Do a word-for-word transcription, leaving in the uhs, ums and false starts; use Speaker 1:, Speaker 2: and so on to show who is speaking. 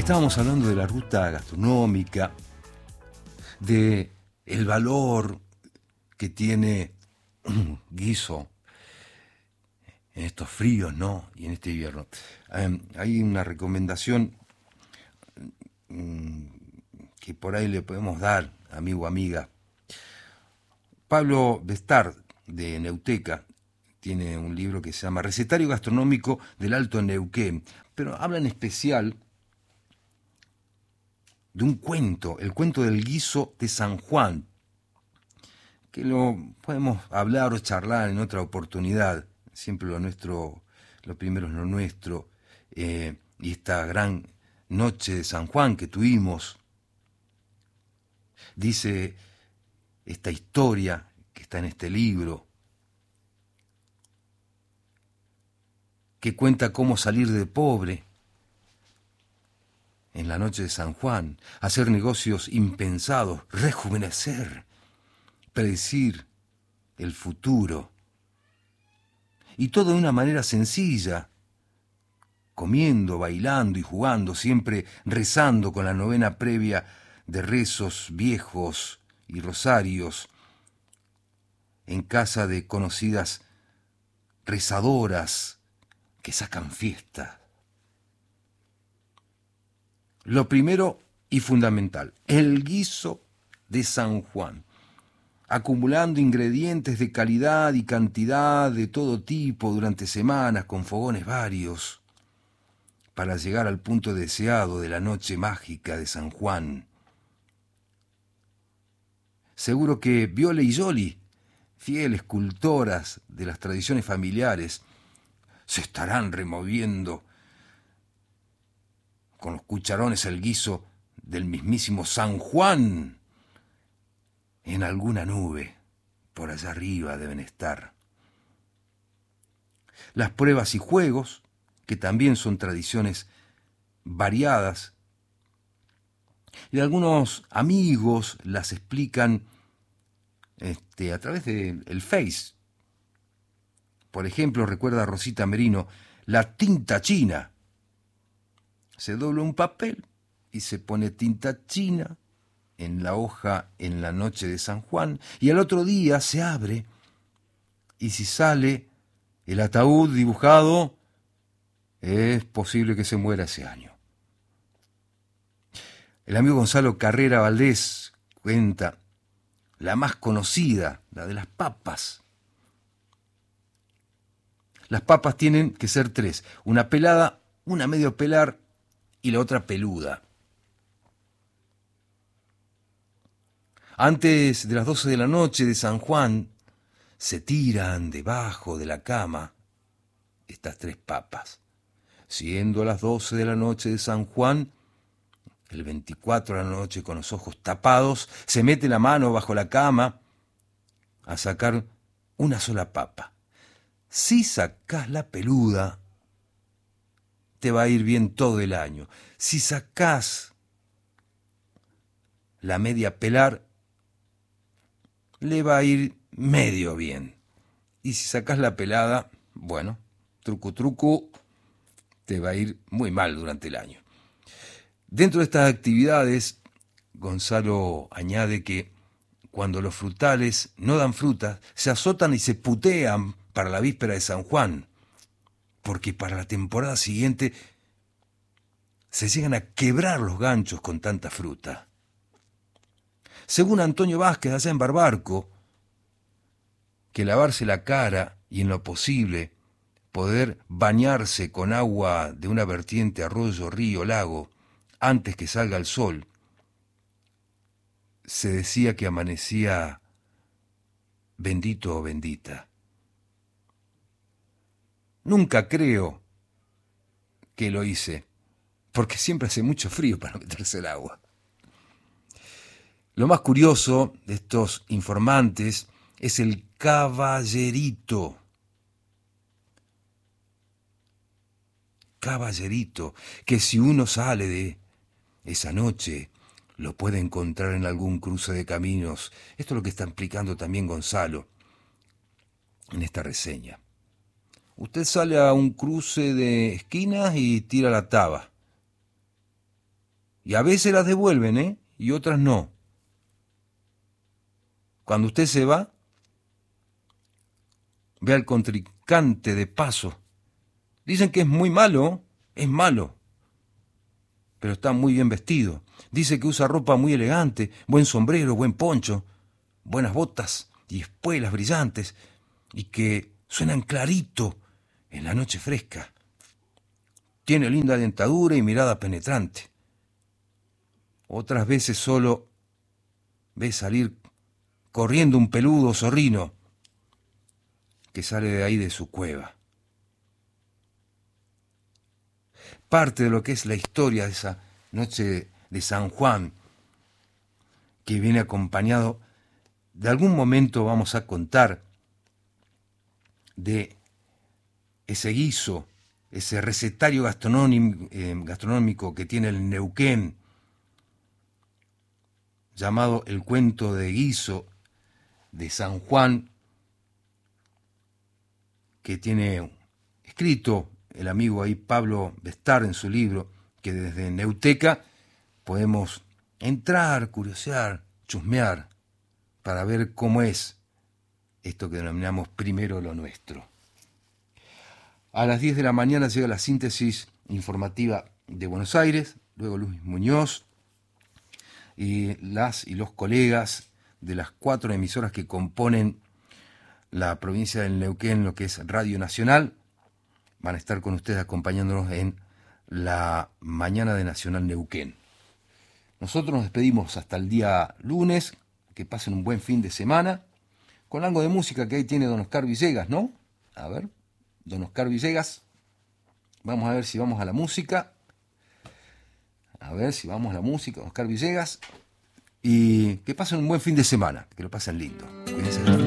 Speaker 1: Estábamos hablando de la ruta gastronómica, de el valor que tiene un guiso en estos fríos, ¿no? Y en este invierno. Um, hay una recomendación um, que por ahí le podemos dar, amigo o amiga. Pablo Bestard, de Neuteca, tiene un libro que se llama Recetario Gastronómico del Alto Neuquén, pero habla en especial de un cuento, el cuento del guiso de San Juan, que lo podemos hablar o charlar en otra oportunidad. Siempre lo nuestro, lo primero es lo nuestro, eh, y esta gran noche de San Juan que tuvimos, dice esta historia que está en este libro, que cuenta cómo salir de pobre en la noche de San Juan, hacer negocios impensados, rejuvenecer, predecir el futuro. Y todo de una manera sencilla, comiendo, bailando y jugando, siempre rezando con la novena previa de rezos viejos y rosarios, en casa de conocidas rezadoras que sacan fiesta. Lo primero y fundamental, el guiso de San Juan, acumulando ingredientes de calidad y cantidad de todo tipo durante semanas con fogones varios, para llegar al punto deseado de la noche mágica de San Juan. Seguro que Viole y Yoli, fieles cultoras de las tradiciones familiares, se estarán removiendo con los cucharones el guiso del mismísimo San Juan. En alguna nube, por allá arriba deben estar. Las pruebas y juegos, que también son tradiciones variadas, y algunos amigos las explican este, a través del Face. Por ejemplo, recuerda Rosita Merino, la tinta china. Se dobla un papel y se pone tinta china en la hoja en la noche de San Juan, y al otro día se abre, y si sale el ataúd dibujado, es posible que se muera ese año. El amigo Gonzalo Carrera Valdés cuenta la más conocida, la de las papas. Las papas tienen que ser tres, una pelada, una medio pelar y la otra peluda. Antes de las doce de la noche de San Juan, se tiran debajo de la cama estas tres papas. Siendo las doce de la noche de San Juan, el veinticuatro de la noche con los ojos tapados, se mete la mano bajo la cama a sacar una sola papa. Si sacás la peluda, te va a ir bien todo el año. Si sacás la media pelar, le va a ir medio bien. Y si sacás la pelada, bueno, truco truco, te va a ir muy mal durante el año. Dentro de estas actividades, Gonzalo añade que cuando los frutales no dan frutas, se azotan y se putean para la víspera de San Juan, porque para la temporada siguiente se llegan a quebrar los ganchos con tanta fruta. Según Antonio Vázquez, allá en Barbarco, que lavarse la cara y en lo posible poder bañarse con agua de una vertiente, arroyo, río, lago, antes que salga el sol, se decía que amanecía bendito o bendita. Nunca creo que lo hice, porque siempre hace mucho frío para meterse el agua. Lo más curioso de estos informantes es el caballerito. Caballerito, que si uno sale de esa noche, lo puede encontrar en algún cruce de caminos. Esto es lo que está explicando también Gonzalo en esta reseña. Usted sale a un cruce de esquinas y tira la taba. Y a veces las devuelven, ¿eh? Y otras no. Cuando usted se va, ve al contrincante de paso. Dicen que es muy malo, es malo, pero está muy bien vestido. Dice que usa ropa muy elegante, buen sombrero, buen poncho, buenas botas y espuelas brillantes, y que suenan clarito en la noche fresca. Tiene linda dentadura y mirada penetrante. Otras veces solo ve salir corriendo un peludo zorrino que sale de ahí de su cueva. Parte de lo que es la historia de esa noche de San Juan, que viene acompañado, de algún momento vamos a contar, de ese guiso, ese recetario gastronómico, eh, gastronómico que tiene el Neuquén, llamado El Cuento de Guiso de San Juan, que tiene escrito el amigo ahí Pablo Bestar en su libro, que desde Neuteca podemos entrar, curiosear, chusmear, para ver cómo es esto que denominamos primero lo nuestro. A las diez de la mañana llega la síntesis informativa de Buenos Aires, luego Luis Muñoz y las y los colegas de las cuatro emisoras que componen la provincia del Neuquén, lo que es Radio Nacional, van a estar con ustedes acompañándonos en la mañana de Nacional Neuquén. Nosotros nos despedimos hasta el día lunes, que pasen un buen fin de semana, con algo de música que ahí tiene don Oscar Villegas, ¿no? A ver, don Oscar Villegas, vamos a ver si vamos a la música, a ver si vamos a la música, don Oscar Villegas, y que pasen un buen fin de semana, que lo pasen lindo. Cuídense de la